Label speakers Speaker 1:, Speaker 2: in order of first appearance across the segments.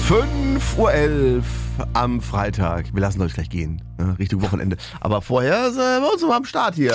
Speaker 1: 5:11 Uhr am Freitag. Wir lassen euch gleich gehen, ne? Richtung Wochenende. Aber vorher sind wir uns mal am Start hier.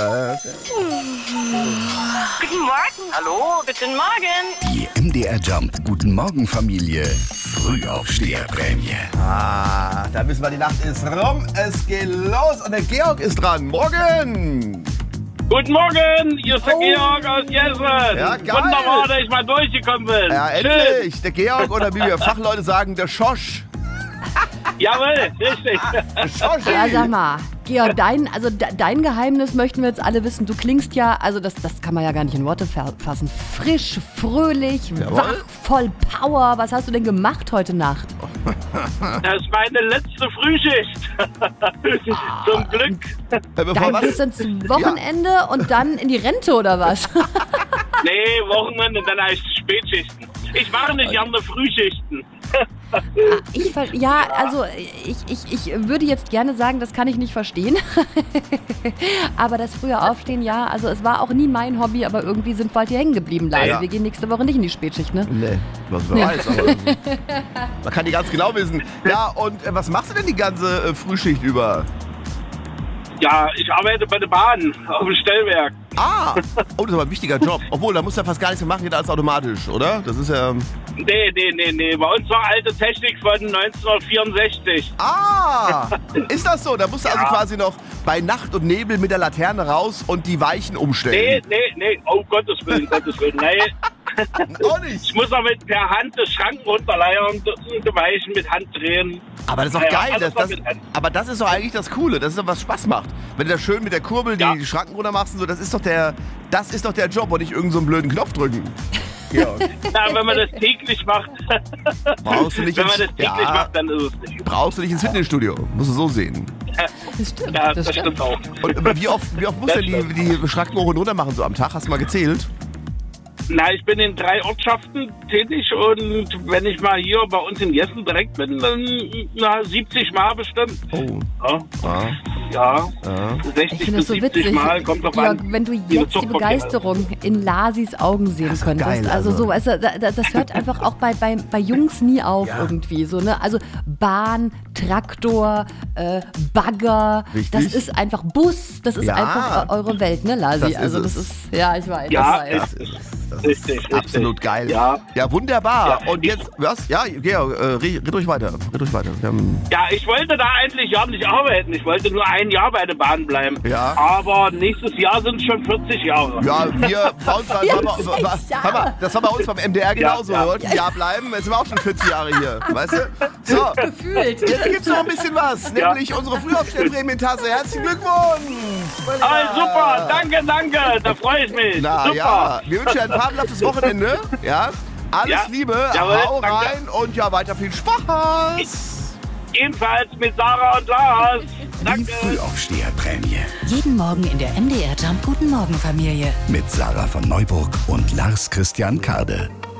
Speaker 2: Guten Morgen. Hallo, guten Morgen.
Speaker 3: Die MDR Jump Guten Morgen Familie Frühaufsteherprämie.
Speaker 1: Da wissen wir, die Nacht ist rum. Es geht los und der Georg ist dran. Morgen!
Speaker 4: Guten Morgen, hier ist der Georg aus Jessen.
Speaker 1: Ja, geil.
Speaker 4: Wunderbar, dass ich mal durchgekommen bin.
Speaker 1: Ja,
Speaker 4: Schön.
Speaker 1: endlich! Der Georg oder wie wir Fachleute sagen, der Schosch.
Speaker 4: Jawohl, richtig.
Speaker 1: Schoschi.
Speaker 5: Ja, sag mal, Georg, dein Geheimnis möchten wir jetzt alle wissen. Du klingst ja, also das kann man ja gar nicht in Worte fassen. Frisch, fröhlich,
Speaker 1: Jawohl.
Speaker 5: wach, voll Power. Was hast du denn gemacht heute Nacht?
Speaker 4: Das ist meine letzte Frühschicht. Zum Glück.
Speaker 5: Dann geht's ins Wochenende und dann in die Rente oder was?
Speaker 4: Nee, Wochenende, dann heißt es Spätschichten. Ich mache nicht gerne Frühschichten.
Speaker 5: Ich würde jetzt gerne sagen, das kann ich nicht verstehen. Aber das frühe Aufstehen, ja, also es war auch nie mein Hobby, aber irgendwie sind wir halt hier hängen geblieben, Lars.
Speaker 1: Ja.
Speaker 5: Wir gehen nächste Woche nicht in die Spätschicht, ne?
Speaker 1: Nee, was wer weiß, aber man kann die ganz genau wissen. Ja, und was machst du denn die ganze Frühschicht über?
Speaker 4: Ja, ich arbeite bei der Bahn auf dem Stellwerk.
Speaker 1: Oh, das ist aber ein wichtiger Job. Obwohl, da musst du ja fast gar nichts mehr machen, geht alles automatisch, oder? Das ist ja...
Speaker 4: Nee. Bei uns war alte Technik von 1964.
Speaker 1: Ist das so? Da musst du also quasi noch bei Nacht und Nebel mit der Laterne raus und die Weichen umstellen.
Speaker 4: Nee. Oh, Gottes Willen. Nee.
Speaker 1: Auch nicht.
Speaker 4: Ich muss auch per Hand des Schranken runterleiern und die Weichen mit Hand drehen.
Speaker 1: Aber das ist doch
Speaker 4: Ja,
Speaker 1: geil.
Speaker 4: alles noch mit Hand.
Speaker 1: Aber das ist doch eigentlich das Coole. Das ist doch, was Spaß macht. Wenn du da schön mit der Kurbel die Schranken runter machst und so, das ist doch der Job und nicht irgendeinen so einen blöden Knopf drücken. Ja.
Speaker 4: Na, wenn man das täglich macht.
Speaker 1: Brauchst du nicht
Speaker 4: Wenn man das täglich macht, dann ist es nicht.
Speaker 1: Brauchst du nicht ins Fitnessstudio. Musst du so sehen.
Speaker 5: Das stimmt.
Speaker 4: Ja, das stimmt auch.
Speaker 1: Und wie oft musst du denn die Schranken hoch und runter machen so am Tag? Hast du mal gezählt?
Speaker 4: Na, ich bin in 3 Ortschaften tätig und wenn ich mal hier bei uns in Jessen direkt bin, dann 70 Mal bestimmt.
Speaker 1: Oh.
Speaker 4: Ja.
Speaker 5: Ich
Speaker 4: 60
Speaker 5: finde
Speaker 4: bis
Speaker 5: das so
Speaker 4: 70
Speaker 5: witzig,
Speaker 4: Mal kommt doch
Speaker 5: Georg,
Speaker 4: an.
Speaker 5: wenn du
Speaker 4: wie
Speaker 5: jetzt die
Speaker 4: Zuchtverkehr ist.
Speaker 5: Begeisterung in Lasis Augen sehen
Speaker 1: Das ist
Speaker 5: könntest.
Speaker 1: geil,
Speaker 5: also
Speaker 1: also.
Speaker 5: so, weißt du, das hört einfach auch bei Jungs nie auf irgendwie. So, ne? Also Bahn, Traktor, Bagger,
Speaker 1: Richtig.
Speaker 5: das ist einfach Bus, das ist
Speaker 1: Ja.
Speaker 5: einfach eure Welt, ne, Lasi?
Speaker 1: Das ist
Speaker 5: also das
Speaker 1: es.
Speaker 5: ist, ja, ich weiß.
Speaker 4: Ja,
Speaker 5: ich weiß.
Speaker 1: Das ist
Speaker 4: Richtig.
Speaker 1: absolut geil.
Speaker 4: Ja.
Speaker 1: Ja, wunderbar.
Speaker 4: Ja.
Speaker 1: Und jetzt, was? Ja, Georg, red ruhig weiter. Wir haben,
Speaker 4: Ja, ich wollte da eigentlich gar nicht arbeiten. Ich wollte nur ein Jahr bei der Bahn bleiben.
Speaker 1: Ja.
Speaker 4: Aber nächstes Jahr sind es schon 40 Jahre.
Speaker 1: ja, wir bei uns, hör mal, das war bei uns beim MDR genauso.
Speaker 4: Ja.
Speaker 1: Wir wollten ein Jahr bleiben, jetzt sind wir auch schon 40 Jahre hier. Weißt du? So,
Speaker 5: Gefühlt.
Speaker 1: jetzt gibt's noch ein bisschen was, nämlich unsere Frühaufsteherprämientasse. Herzlichen Glückwunsch!
Speaker 4: Super, danke, da freue ich mich.
Speaker 1: Na
Speaker 4: Super.
Speaker 1: ja, wir wünschen dir ein fabelhaftes Wochenende. Ja, alles
Speaker 4: Ja.
Speaker 1: Liebe,
Speaker 4: Jawohl,
Speaker 1: hau
Speaker 4: danke.
Speaker 1: rein und ja, weiter viel Spaß.
Speaker 4: Ebenfalls mit Sarah und Lars.
Speaker 3: Die
Speaker 4: Danke.
Speaker 3: Frühaufsteherprämie
Speaker 6: Jeden Morgen in der MDR Jump Guten Morgen Familie.
Speaker 3: mit Sarah von Neuburg und Lars Christian Kade.